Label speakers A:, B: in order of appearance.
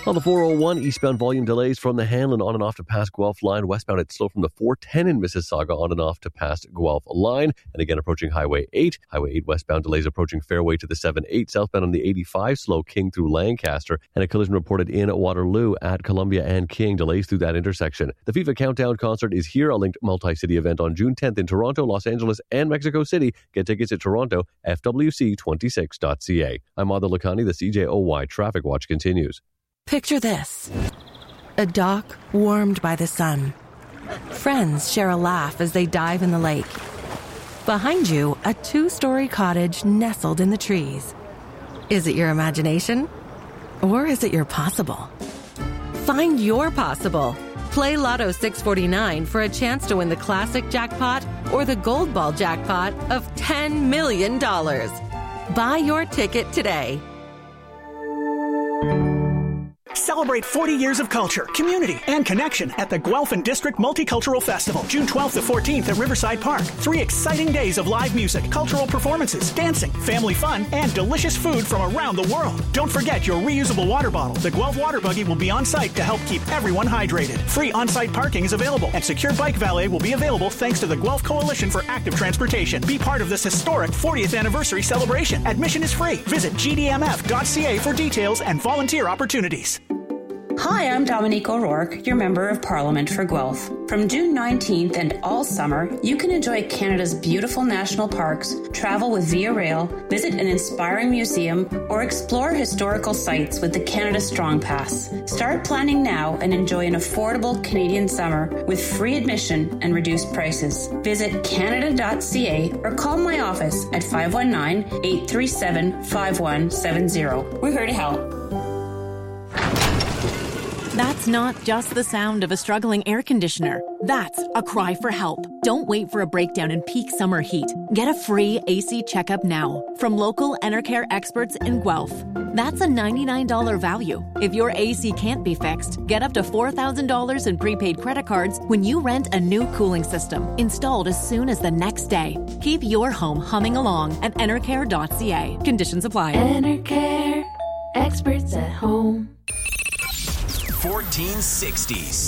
A: On the 401, eastbound volume delays from the Hanlon on and off to past Guelph line. Westbound, it's slow from the 410 in Mississauga on and off to past Guelph line. And again, approaching Highway 8. Highway 8 westbound delays approaching Fairway to the 7-8. Southbound on the 85, slow King through Lancaster. And a collision reported in Waterloo at Columbia and King. Delays through that intersection. The FIFA Countdown concert is here, a linked multi-city event on June 10th in Toronto, Los Angeles, and Mexico City. Get tickets at Toronto, fwc26.ca. I'm Adil Lakhani. The CJOY Traffic Watch continues.
B: Picture this. A dock warmed by the sun. Friends share a laugh as they dive in the lake. Behind you, a 2-story cottage nestled in the trees. Is it your imagination? Or is it your possible? Find your possible. Play Lotto 649 for a chance to win the classic jackpot or the gold ball jackpot of $10 million. Buy your ticket today.
C: Celebrate 40 years of culture, community, and connection at the Guelph and District Multicultural Festival, June 12th to 14th at Riverside Park. 3 exciting days of live music, cultural performances, dancing, family fun, and delicious food from around the world. Don't forget your reusable water bottle. The Guelph Water Buggy will be on site to help keep everyone hydrated. Free on-site parking is available, and secure bike valet will be available thanks to the Guelph Coalition for Active Transportation. Be part of this historic 40th anniversary celebration. Admission is free. Visit gdmf.ca for details and volunteer opportunities.
D: Hi, I'm Dominique O'Rourke, your Member of Parliament for Guelph. From June 19th and all summer, you can enjoy Canada's beautiful national parks, travel with Via Rail, visit an inspiring museum, or explore historical sites with the Canada Strong Pass. Start planning now and enjoy an affordable Canadian summer with free admission and reduced prices. Visit canada.ca or call my office at 519-837-5170. We're here to help.
E: That's not just the sound of a struggling air conditioner. That's a cry for help. Don't wait for a breakdown in peak summer heat. Get a free AC checkup now from local Enercare experts in Guelph. That's a $99 value. If your AC can't be fixed, get up to $4,000 in prepaid credit cards when you rent a new cooling system installed as soon as the next day. Keep your home humming along at enercare.ca. Conditions apply.
F: Enercare, experts at home.
G: 1460s.